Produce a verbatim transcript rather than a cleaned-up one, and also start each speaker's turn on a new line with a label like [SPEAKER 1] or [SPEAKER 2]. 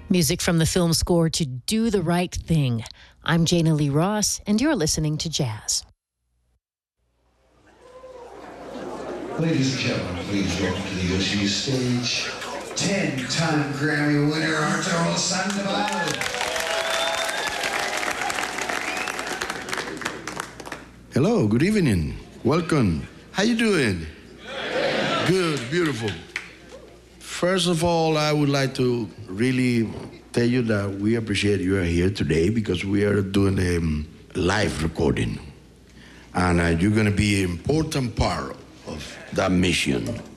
[SPEAKER 1] Music from the film score to Do the Right Thing. I'm Jana Lee Ross, and you're listening to Jazz.
[SPEAKER 2] Ladies and gentlemen, please welcome to the O C stage, ten-time Grammy winner Arturo Sandoval.
[SPEAKER 3] Hello, good evening. Welcome. How you doing? Good, beautiful. First of all, I would like to really tell you that we appreciate you are here today because we are doing a um, live recording. And uh, you're going to be an important part of that mission.